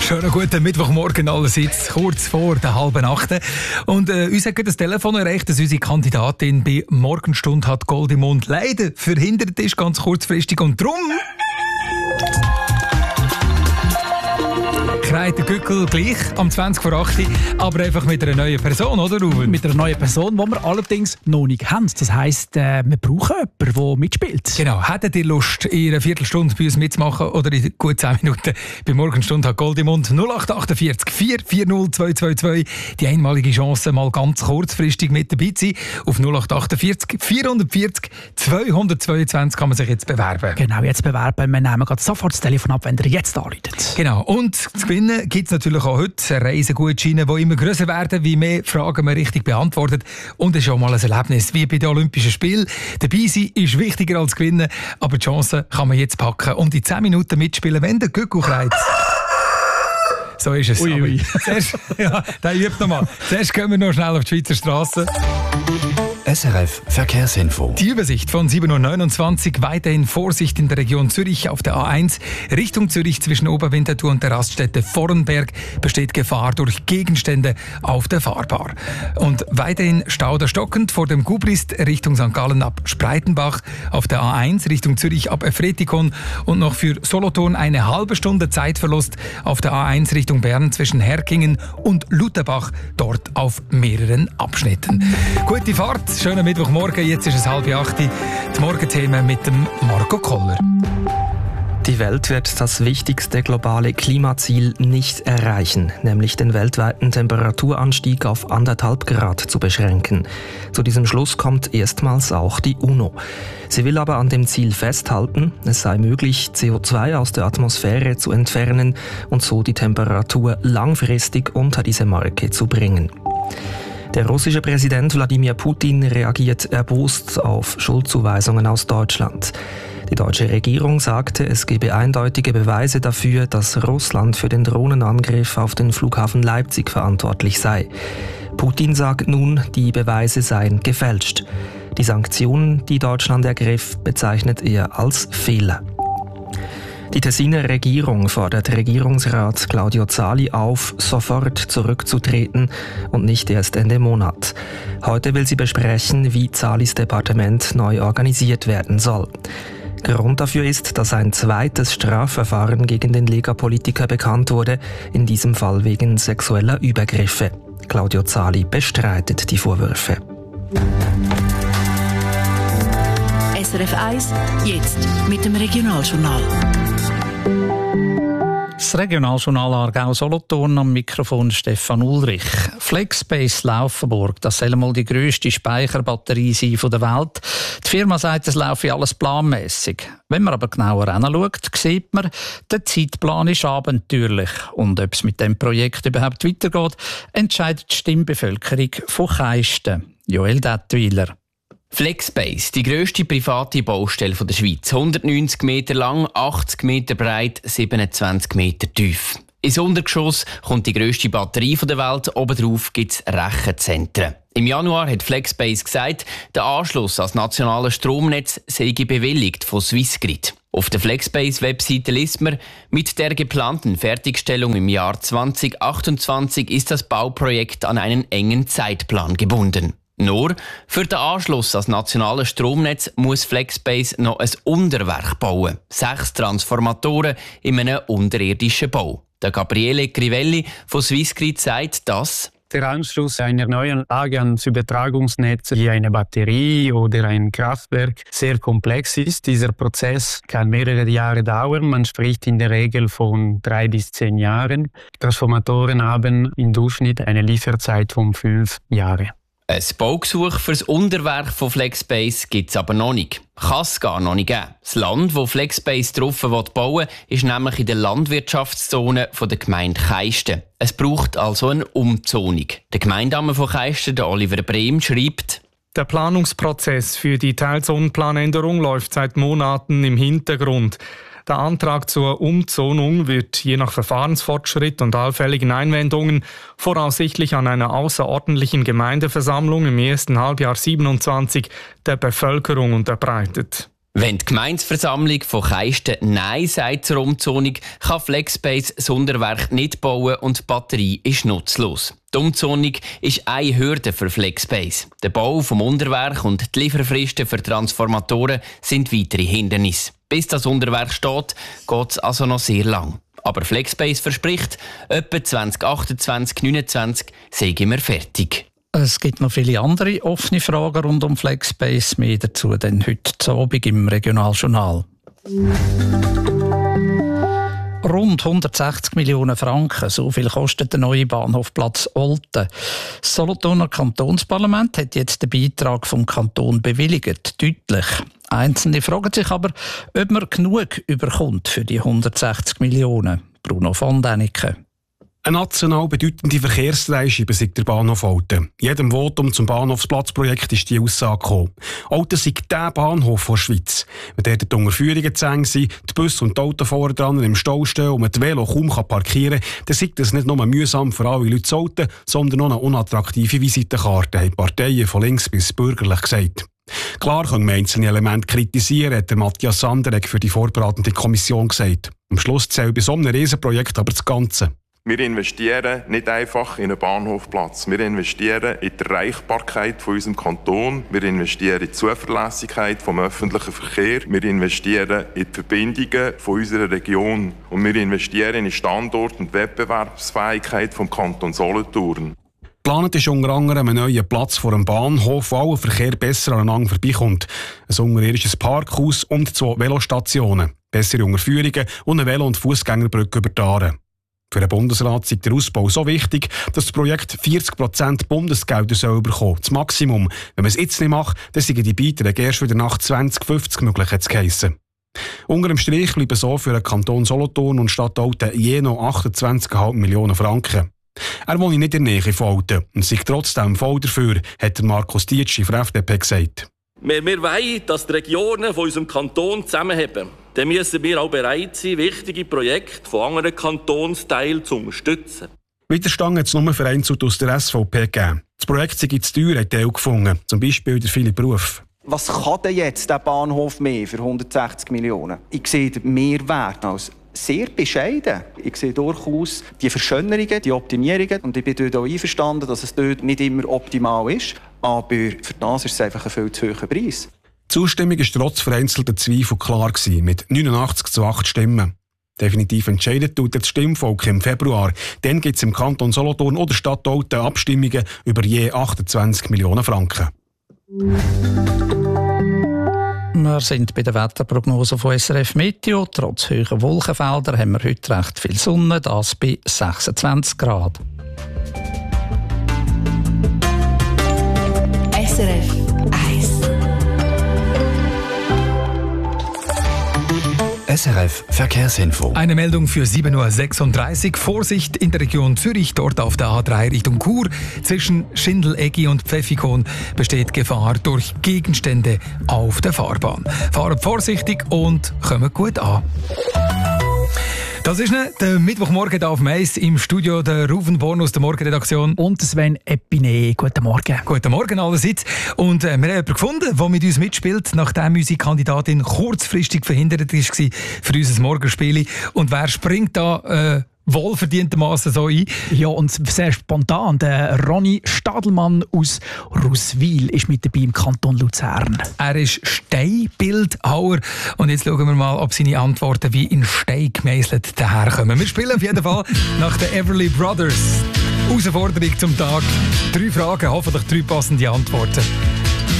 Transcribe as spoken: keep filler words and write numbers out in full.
Schönen guten Mittwochmorgen allerseits, kurz vor der halben Achte. Und äh, uns hat das Telefon erreicht, dass unsere Kandidatin bei Morgenstund hat Gold im Mund leider verhindert ist, ganz kurzfristig. Und drum kreit der Gückel gleich am zwanzig vor acht, aber einfach mit einer neuen Person, oder Ruben? Mit einer neuen Person, die wir allerdings noch nicht haben. Das heisst, äh, wir brauchen jemanden, der mitspielt. Genau. Hättet ihr Lust, in einer Viertelstunde bei uns mitzumachen oder in gut zehn Minuten bei Morgenstund hat Gold im Mund? null acht achtundvierzig vier vier null zwei zwei zwei. Die einmalige Chance, mal ganz kurzfristig mit dabei zu sein. Auf null acht achtundvierzig vierhundertvierzig zweihundertzweiundzwanzig kann man sich jetzt bewerben. Genau, jetzt bewerben. Wir nehmen gerade sofort das Telefon ab, wenn ihr jetzt anruft. Genau. Und zu gewinnen gibt es natürlich auch heute Reisegutscheine, die immer grösser werden, wie mehr Fragen man richtig beantwortet. Und es ist auch mal ein Erlebnis, wie bei den Olympischen Spielen. Dabei sein ist wichtiger als gewinnen, aber die Chance kann man jetzt packen und in zehn Minuten mitspielen, wenn der Gückel kreit. So ist es. Ui, ui. Zuerst, ja, der übt nochmal. Zuerst gehen wir noch schnell auf die Schweizer Straße. S R F Verkehrsinfo. Die Übersicht von sieben Uhr neunundzwanzig. Weiterhin Vorsicht in der Region Zürich auf der A eins. Richtung Zürich zwischen Oberwinterthur und der Raststätte Vorrenberg besteht Gefahr durch Gegenstände auf der Fahrbahn. Und weiterhin Stau der stockend vor dem Gubrist Richtung Sankt Gallen ab Spreitenbach. Auf der A eins Richtung Zürich ab Efretikon. Und noch für Solothurn eine halbe Stunde Zeitverlust auf der A eins Richtung Bern zwischen Herkingen und Lutherbach. Dort auf mehreren Abschnitten. Gute Fahrt. Schönen Mittwochmorgen, jetzt ist es halb acht. Die Morgenthemen mit dem Marco Koller. Die Welt wird das wichtigste globale Klimaziel nicht erreichen, nämlich den weltweiten Temperaturanstieg auf anderthalb Grad zu beschränken. Zu diesem Schluss kommt erstmals auch die UNO. Sie will aber an dem Ziel festhalten, es sei möglich, C O zwei aus der Atmosphäre zu entfernen und so die Temperatur langfristig unter diese Marke zu bringen. Der russische Präsident Wladimir Putin reagiert erbost auf Schuldzuweisungen aus Deutschland. Die deutsche Regierung sagte, es gebe eindeutige Beweise dafür, dass Russland für den Drohnenangriff auf den Flughafen Leipzig verantwortlich sei. Putin sagt nun, die Beweise seien gefälscht. Die Sanktionen, die Deutschland ergriff, bezeichnet er als Fehler. Die Tessiner Regierung fordert Regierungsrat Claudio Zali auf, sofort zurückzutreten und nicht erst Ende Monat. Heute will sie besprechen, wie Zalis Departement neu organisiert werden soll. Grund dafür ist, dass ein zweites Strafverfahren gegen den Lega-Politiker bekannt wurde, in diesem Fall wegen sexueller Übergriffe. Claudio Zali bestreitet die Vorwürfe. S R F eins, jetzt mit dem Regionaljournal. Das Regionaljournal Aargau-Solothurn, am Mikrofon Stefan Ulrich. Flexbase Laufenburg, das soll mal die grösste Speicherbatterie sein von der Welt. Die Firma sagt, es laufe alles planmäßig. Wenn man aber genauer hinschaut, sieht man, der Zeitplan ist abenteuerlich. Und ob es mit dem Projekt überhaupt weitergeht, entscheidet die Stimmbevölkerung von Keisten. Joel Dettwiler. Flexbase, die grösste private Baustelle der Schweiz. hundertneunzig Meter lang, achtzig Meter breit, siebenundzwanzig Meter tief. Ins Untergeschoss kommt die grösste Batterie der Welt, obendrauf gibt es Rechenzentren. Im Januar hat Flexbase gesagt, der Anschluss ans nationale Stromnetz sei bewilligt von Swissgrid. Auf der Flexbase-Webseite liest man, mit der geplanten Fertigstellung im Jahr zwanzig achtundzwanzig ist das Bauprojekt an einen engen Zeitplan gebunden. Nur für den Anschluss ans nationale Stromnetz muss Flexbase noch ein Unterwerk bauen. Sechs Transformatoren in einem unterirdischen Bau. Der Gabriele Crivelli von Swissgrid sagt, dass der Anschluss einer neuen Anlage ans Übertragungsnetz wie eine Batterie oder ein Kraftwerk sehr komplex ist. Dieser Prozess kann mehrere Jahre dauern. Man spricht in der Regel von drei bis zehn Jahren. Transformatoren haben im Durchschnitt eine Lieferzeit von fünf Jahren. Ein Baugesuch für das Unterwerk von Flexbase gibt es aber noch nicht. Kann es gar noch nicht geben. Das Land, wo Flexbase drauf bauen will, ist nämlich in der Landwirtschaftszone der Gemeinde Keisten. Es braucht also eine Umzonung. Der Gemeindeamt von Keisten, der Oliver Brehm, schreibt: Der Planungsprozess für die Teilzonenplanänderung läuft seit Monaten im Hintergrund. Der Antrag zur Umzonung wird je nach Verfahrensfortschritt und allfälligen Einwendungen voraussichtlich an einer außerordentlichen Gemeindeversammlung im ersten Halbjahr siebenundzwanzig der Bevölkerung unterbreitet. Wenn die Gemeindeversammlung von Keisten Nein sagt zur Umzonung, kann Flexbase Sonderwerk nicht bauen und die Batterie ist nutzlos. Die Umzonung ist eine Hürde für Flexbase. Der Bau vom Unterwerk und die Lieferfristen für Transformatoren sind weitere Hindernisse. Bis das Unterwerk steht, geht es also noch sehr lang. Aber Flexbase verspricht, etwa zwanzig achtundzwanzig neunundzwanzig seien wir fertig. Es gibt noch viele andere offene Fragen rund um Flexbase. Mehr dazu dann heute Abend im Regionaljournal. Rund hundertsechzig Millionen Franken, so viel kostet der neue Bahnhofplatz Olten. Das Solothurner Kantonsparlament hat jetzt den Beitrag vom Kanton bewilligt, deutlich. Einzelne fragen sich aber, ob man genug überkommt für die hundertsechzig Millionen. Bruno von Däniken. Eine national bedeutende Verkehrsdreischeibe sagt der Bahnhof Olten. In jedem Votum zum Bahnhofsplatzprojekt ist die Aussage gekommen. Olten sei der Bahnhof der Schweiz. Wenn dort die Unterführungen zu eng sind, die Busse und die Autofahrer dran im Stau stehen und man das Velo kaum parkieren kann, dann sei das nicht nur mühsam für alle Leute zu Olten, sondern auch eine unattraktive Visitenkarte, haben Parteien von links bis bürgerlich gesagt. Klar können wir einzelne Elemente kritisieren, hat der Matthias Sanderegg für die vorbereitende Kommission gesagt. Am Schluss zählt bei so einem Riesenprojekt aber das Ganze. Wir investieren nicht einfach in einen Bahnhofplatz. Wir investieren in die Erreichbarkeit von unserem Kanton. Wir investieren in die Zuverlässigkeit vom öffentlichen Verkehr. Wir investieren in die Verbindungen von unserer Region. Und wir investieren in die Standort- und Wettbewerbsfähigkeit vom Kanton Solothurn. Geplant ist unter anderem ein neuer Platz vor dem Bahnhof, wo der Verkehr besser aneinander vorbeikommt. Ein unterirdisches Parkhaus und zwei Velostationen, bessere Unterführungen und eine Velo- und Fußgängerbrücke über die Aare. Für den Bundesrat ist der Ausbau so wichtig, dass das Projekt vierzig Prozent Bundesgelder soll bekommen. Das Maximum. Wenn man es jetzt nicht macht, dann sind die Beiträge erst wieder nach zwanzig fünfzig möglich, hat es geheissen. Unter dem Strich bleiben so für den Kanton Solothurn und Stadt Olten je noch achtundzwanzig Komma fünf Millionen Franken. Er wohne nicht in der Nähe von Olten und sei trotzdem voll dafür, hat Markus Dietschi von F D P gesagt. Wir, wir wollen, dass die Regionen von unserem Kanton zusammenhalten. Dann müssen wir auch bereit sein, wichtige Projekte von anderen Kantonsteilen zu unterstützen. Widerstand hat es nur vereinzelt aus der S V P gegeben. Das Projekt sei zu teuer, hat er auch gefunden. Zum Beispiel der Philipp Ruf. Was kann denn jetzt der Bahnhof mehr für hundertsechzig Millionen? Ich sehe den Mehrwert als sehr bescheiden. Ich sehe durchaus die Verschönerungen, die Optimierungen. Und ich bin dort auch einverstanden, dass es dort nicht immer optimal ist. Aber für das ist es einfach ein viel zu hoher Preis. Die Zustimmung war trotz vereinzelter Zweifel klar gewesen, mit neunundachtzig zu acht Stimmen. Definitiv entscheidet tut das Stimmvolk im Februar. Dann gibt es im Kanton Solothurn oder Stadt Olten Abstimmungen über je achtundzwanzig Millionen Franken. Wir sind bei der Wetterprognose von S R F Meteo. Trotz hoher Wolkenfelder haben wir heute recht viel Sonne, das bei sechsundzwanzig Grad. S R F eins. S R F Verkehrsinfo. Eine Meldung für sieben Uhr sechsunddreißig. Vorsicht in der Region Zürich, dort auf der A drei Richtung Chur. Zwischen Schindeleggi und Pfäffikon besteht Gefahr durch Gegenstände auf der Fahrbahn. Fahrt vorsichtig und kommt gut an. Das ist ne, der Mittwochmorgen hier auf Mais im Studio, der Ruven Born aus der Morgenredaktion. Und Sven Epine. Guten Morgen. Guten Morgen allerseits. Und äh, wir haben jemanden gefunden, der mit uns mitspielt, nachdem unsere Kandidatin kurzfristig verhindert war für unser Morgenspiel. Und wer springt da äh, wohlverdientermaßen so ein? Ja, und sehr spontan. Der Ronny Stadelmann aus Ruswil ist mit dabei im Kanton Luzern. Er ist Steinbildhauer. Und jetzt schauen wir mal, ob seine Antworten wie in Stein gemeißelt daherkommen. Wir spielen auf jeden Fall nach den Everly Brothers. Herausforderung zum Tag. Drei Fragen, hoffentlich drei passende Antworten.